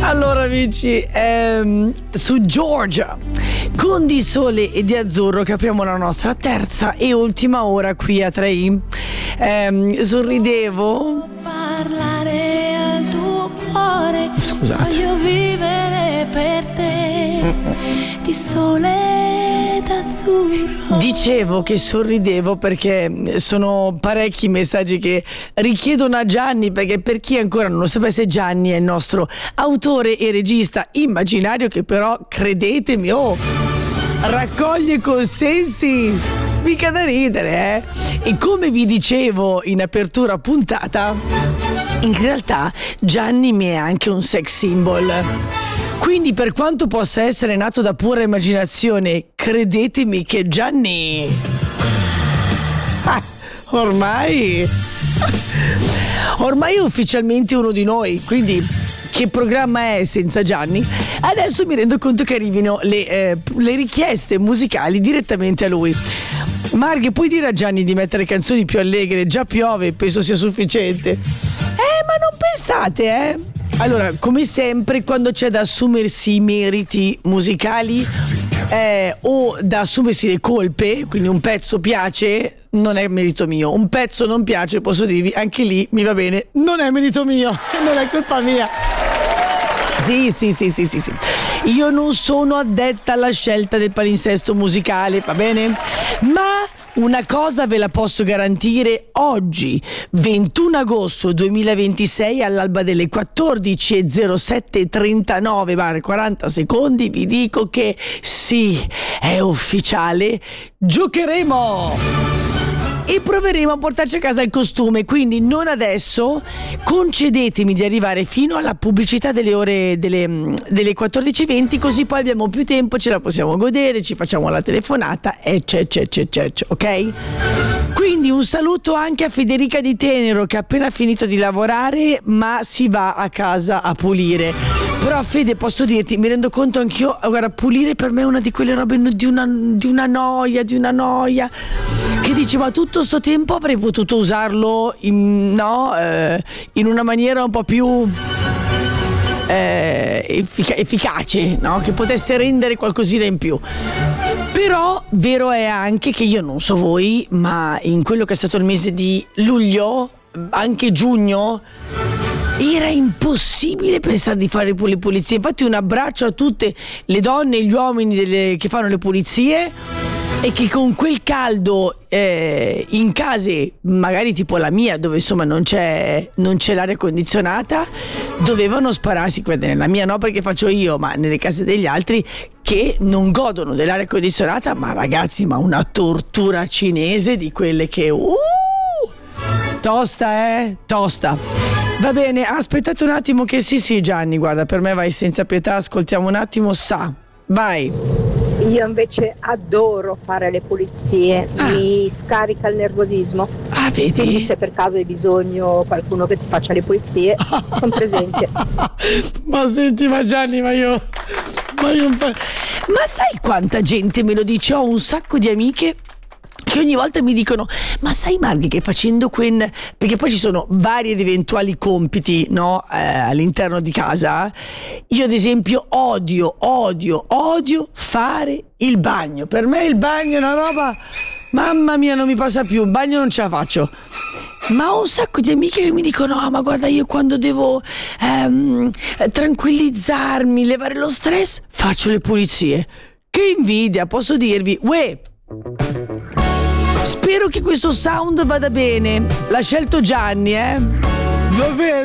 Allora amici, su Georgia con di sole e di azzurro che apriamo la nostra terza e ultima ora qui a 3i. Sorridevo. Parlare al tuo cuore. Scusate. Voglio vivere per te di sole ed azzurro. Dicevo che sorridevo perché sono parecchi messaggi che richiedono a Gianni, perché per chi ancora non lo sapesse, Gianni è il nostro autore e regista immaginario che però, credetemi, raccoglie consensi mica da ridere, E come vi dicevo in apertura puntata, in realtà Gianni mi è anche un sex symbol. Quindi per quanto possa essere nato da pura immaginazione, credetemi che Gianni ormai è ufficialmente uno di noi, quindi che programma è senza Gianni? Adesso mi rendo conto che arrivino le richieste musicali direttamente a lui. Marghe, puoi dire a Gianni di mettere canzoni più allegre? Già piove, penso sia sufficiente. Ma non pensate, Allora, come sempre, quando c'è da assumersi i meriti musicali o da assumersi le colpe, quindi un pezzo piace, non è merito mio. Un pezzo non piace, posso dirvi, anche lì mi va bene, non è merito mio, non è colpa mia. Sì. Io non sono addetta alla scelta del palinsesto musicale, va bene? Ma una cosa ve la posso garantire: oggi, 21 agosto 2026, all'alba delle 14:07:39 40 secondi, vi dico che sì, è ufficiale, giocheremo! E proveremo a portarci a casa il costume, quindi non adesso, concedetemi di arrivare fino alla pubblicità delle ore delle 14:20, così poi abbiamo più tempo, ce la possiamo godere, ci facciamo la telefonata e c'è, ok? Quindi un saluto anche a Federica di Tenero che ha appena finito di lavorare, ma si va a casa a pulire. Però Fede, posso dirti, mi rendo conto anch'io, guarda, pulire per me è una di quelle robe di una noia, che dici, ma tutto sto tempo avrei potuto usarlo in una maniera un po' più efficace, no? Che potesse rendere qualcosina in più. Però vero è anche che io non so voi, ma in quello che è stato il mese di luglio, anche giugno, era impossibile pensare di fare le pulizie. Infatti un abbraccio a tutte le donne e gli uomini che fanno le pulizie e che con quel caldo in case magari tipo la mia, dove insomma non c'è l'aria condizionata, dovevano spararsi. Nella mia no, perché faccio io, ma nelle case degli altri che non godono dell'aria condizionata, ma ragazzi, ma una tortura cinese di quelle che tosta. Va bene, aspettate un attimo che sì Gianni, guarda, per me vai senza pietà, ascoltiamo un attimo, vai. Io invece adoro fare le pulizie, mi scarica il nervosismo. Vedi? Quindi se per caso hai bisogno qualcuno che ti faccia le pulizie, sono presente. Ma senti, ma Gianni, ma sai quanta gente me lo dice? Ho un sacco di amiche che ogni volta mi dicono, ma sai Marghi che facendo perché poi ci sono vari ed eventuali compiti, no? All'interno di casa. Io ad esempio odio fare il bagno. Per me il bagno è una roba, mamma mia, non mi passa più, il bagno non ce la faccio. Ma ho un sacco di amiche che mi dicono, ma guarda, io quando devo tranquillizzarmi, levare lo stress, faccio le pulizie. Che invidia, posso dirvi. Spero che questo sound vada bene. L'ha scelto Gianni, Va bene.